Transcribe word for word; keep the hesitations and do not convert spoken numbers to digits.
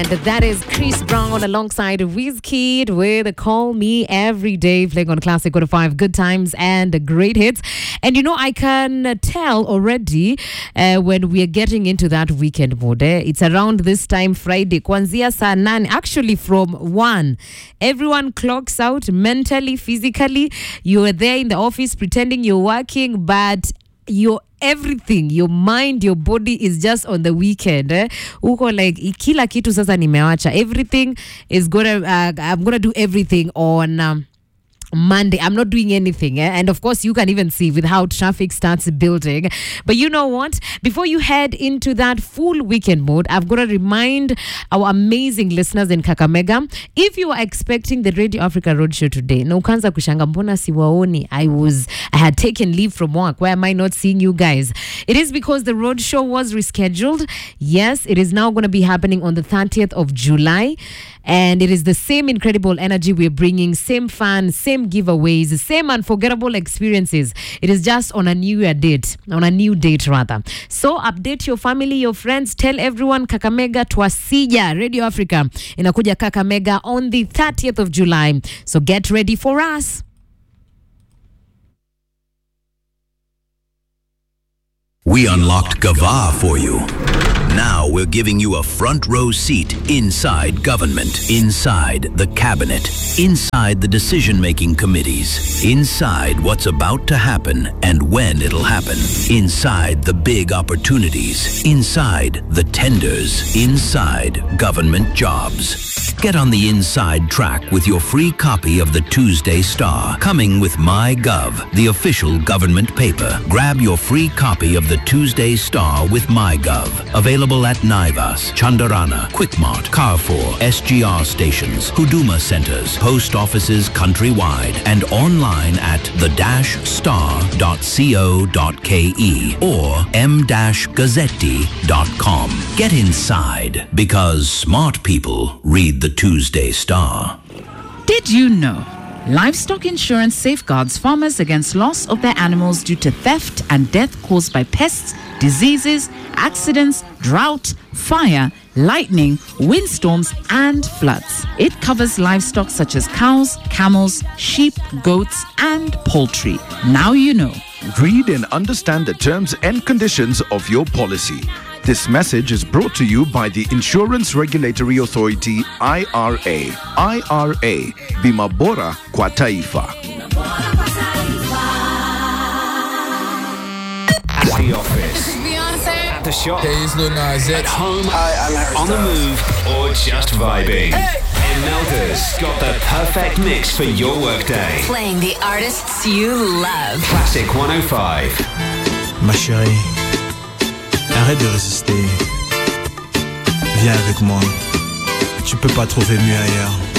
And that is Chris Brown alongside Wizkid with Call Me Every Day, playing on Classic one oh five, good times and great hits. And you know, I can tell already uh, when we are getting into that weekend mode. Eh? It's around this time Friday, Kwanzia saa nane, actually from one. Everyone clocks out mentally, physically. You are there in the office pretending you're working, but you're everything, your mind, your body is just on the weekend. Eh? Uko like kila kitu sasa nimewacha. Everything is gonna uh, I'm gonna do everything on um, Monday. I'm not doing anything. Eh? And of course, you can even see with how traffic starts building. But you know what? Before you head into that full weekend mode, I've got to remind our amazing listeners in Kakamega, if you are expecting the Radio Africa Roadshow today, na ukanza kushanga mbona siwaoni, I was, I had taken leave from work. Why am I not seeing you guys? It is because the roadshow was rescheduled. Yes, it is now going to be happening on the thirtieth of July. And it is the same incredible energy we're bringing, same fun, same giveaways, same unforgettable experiences. It is just on a new year date, on a new date rather. So update your family, your friends, tell everyone Kakamega Twasija, Radio Africa inakuja Kakamega on the thirtieth of July. So get ready for us. We unlocked Gava for you. Now we're giving you a front row seat inside government, inside the cabinet, inside the decision-making committees, inside what's about to happen and when it'll happen, inside the big opportunities, inside the tenders, inside government jobs. Get on the inside track with your free copy of the Tuesday Star, coming with MyGov, the official government paper. Grab your free copy of the Tuesday Star with MyGov. Available at Naivas, Chandarana, Quickmart, Carrefour, S G R stations, Huduma centers, post offices countrywide, and online at the dash star dot co dot ke or m dash gazzetti dot com. Get inside, because smart people read the Tuesday Star. Did you know livestock insurance safeguards farmers against loss of their animals due to theft and death caused by pests, diseases, accidents, drought, fire, lightning, windstorms, and floods? It covers livestock such as cows, camels, sheep, goats, and poultry. Now you know. Read and understand the terms and conditions of your policy. This message is brought to you by the Insurance Regulatory Authority, I R A. I R A, Bima Bora kwa Taifa. At the office, at the shop, hey, it's Lil Nas X. at home, Hi, I'm Harry on the Styles. move, or just vibing. Hey! Imelda's got the perfect mix for your workday. Playing the artists you love. Classic one oh five. Ma chérie, arrête de résister. Viens avec moi. Tu peux pas trouver mieux ailleurs.